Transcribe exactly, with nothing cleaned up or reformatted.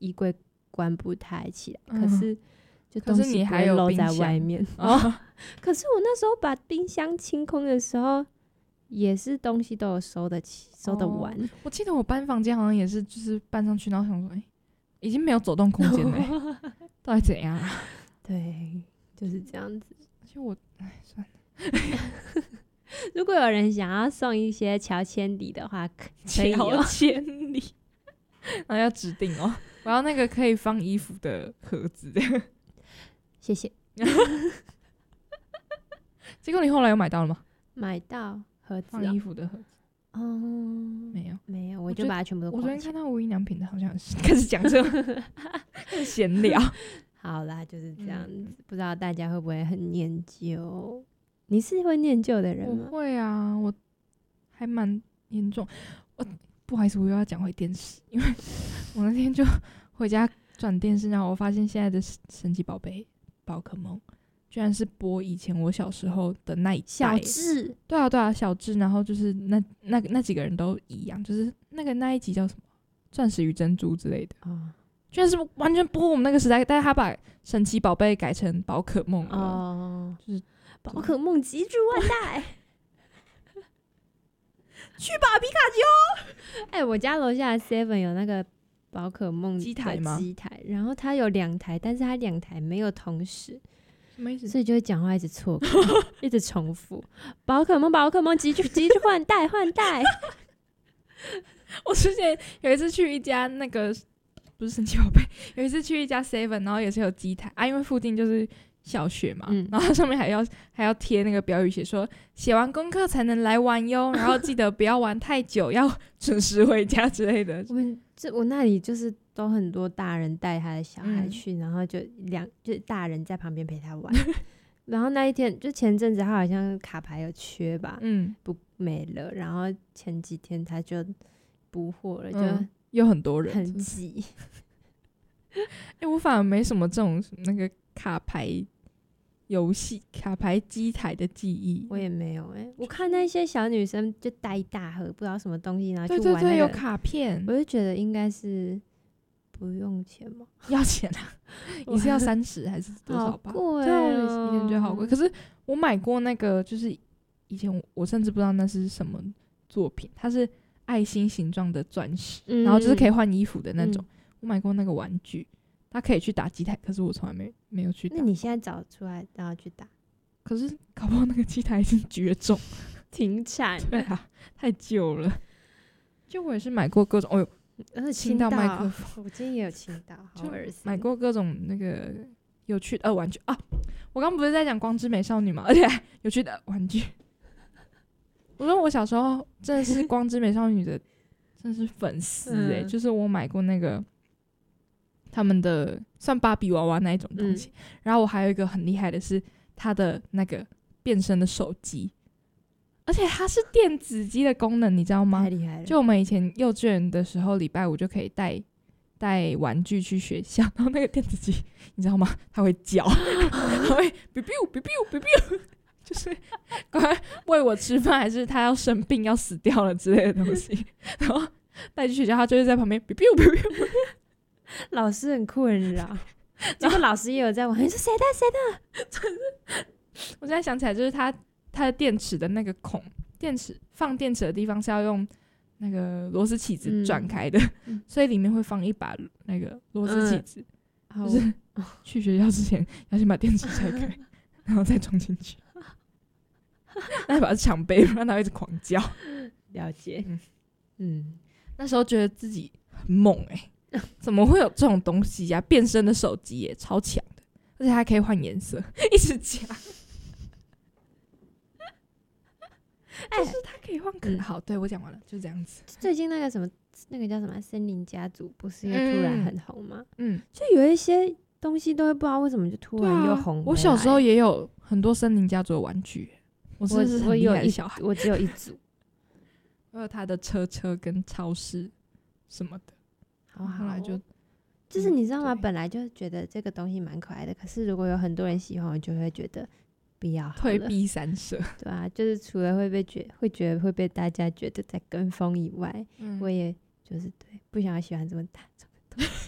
衣柜关不太起来， 嗯、 可是就东西不会漏在外面。哦，可是我那时候把冰箱清空的时候，也是东西都有收得起、收得完。 哦、我记得我搬房间好像也是，就是搬上去，然后想说，哎、欸，已经没有走动空间了、欸，到底怎样啊？ 对，就是这样子。 而且我，哎，算了。 如果有人想要送一些乔千里的话，可以哦。 乔千里，然后要指定哦，我要那个可以放衣服的盒子。 谢谢。 结果你后来有买到了吗？ 买到盒子、哦、 放衣服的盒子。 哦、嗯， 没有， 没有，我就把它全部都我昨天看到无印良品的，好像是开始讲这个闲聊。 好啦，就是这样子、嗯。不知道大家会不会很念旧？你是会念旧的人吗？ 我会啊，我还蛮严重。我不好意思，我又要讲回电视，因为我那天就回家转电视，然后我发现现在的神奇宝贝宝可梦居然是播以前我小时候的那一代小智。 对啊对啊，小智，然后就是那那那几个人都一样，就是那个那一集叫什么钻石与珍珠之类的、哦、居然是完全播我们那个时代，但是他把神奇宝贝改成宝可梦了、哦、就是宝可梦集聚万代。 去吧皮卡丘。 哎、欸，我家楼下的 seven 有那个宝可梦机台吗？ 机台，然后它有两台，但是它两台没有同时， 什么意思？ 所以就会讲话一直错过，一直重复。宝可梦，宝可梦，集聚集聚换代换代。 我之前有一次去一家那个不是神奇宝贝，有一次去一家 seven， 然后也是有机台啊，因为附近就是小学嘛、嗯、然后它上面还要还要贴那个标语，写说写完功课才能来玩哟，然后记得不要玩太久，要准时回家之类的。 我们这我那里就是都很多大人带他的小孩去、嗯、然后就两就大人在旁边陪他玩。然后那一天就前阵子他好像卡牌有缺吧，嗯，不没了，然后前几天他就补货了，就、嗯、 有很多人很挤。 哎、欸，我反而没什么这种那个卡牌游戏、卡牌机台的记忆。 我也没有哎、欸，我看那些小女生就带一大盒不知道什么东西，然后去玩、那個、 对对对，有卡片， 我就觉得应该是不用钱吗？ 要钱啊！你是要三十还是多少吧？ 好贵、 对啊， 我以前觉得好贵。可是我买过那个，就是以前 我, 我甚至不知道那是什么作品，它是爱心形状的钻石、嗯，然后就是可以换衣服的那种。嗯，我买过那个玩具，它可以去打机台，可是我从来没没有去打。 那你现在找出来然后去打？ 可是搞不好那个机台已经绝种停产。 对啊，太旧了。就我也是买过各种，哦呦， 而且亲到麦克风， 我今天也有亲到，好恶心。 买过各种那个有趣的、呃、玩具啊！我刚不是在讲光之美少女吗？而且有趣的玩具。我说我小时候真的是光之美少女的。真的是粉丝哎、欸嗯，就是我买过那个他们的算芭比娃娃那一种东西、嗯，然后我还有一个很厉害的是它的那个变身的手机，而且它是电子机的功能，你知道吗？ 太厉害了！ 就我们以前幼稚园的时候，礼拜五就可以带带玩具去学校，然后那个电子机你知道吗？它会叫，它会 biu biu biu biu biu biu， 就是赶快喂我吃饭，还是他要生病要死掉了之类的东西，然后带去学校，他就会在旁边 biu biu biu biu， 老师很困扰，结果老师也有在玩，你说谁的谁的？ 我现在想起来，就是他他的电池的那个孔，电池放电池的地方是要用那个螺丝起子转开的、嗯，所以里面会放一把那个螺丝起子、嗯，就是去学校之前要先把电池拆开，然后再装进去。那把它抢背，不然它会一直狂叫。 了解， 嗯嗯， 那时候觉得自己很猛哎、欸，怎么会有这种东西呀、啊？变身的手机耶，超强的，而且还可以换颜色，一直加。就是它可以换可、嗯、好，对我讲完了，就这样子。 最近那个什么，那个叫什么《森林家族》，不是又突然很红吗？ 嗯， 就有一些东西都会不知道为什么就突然又红、啊。 我小时候也有很多森林家族的玩具。我真的是很厉害的小孩， 我只有一组， 我有他的车车跟超市什么的， 好好， 后来就就是你知道吗？嗯、本来就觉得这个东西蛮可爱的，可是如果有很多人喜欢，我就会觉得不要好了， 退避三舍， 对啊，就是除了会被觉会觉得会被大家觉得在跟风以外，嗯、我也就是对不想要喜欢这么大众的东西。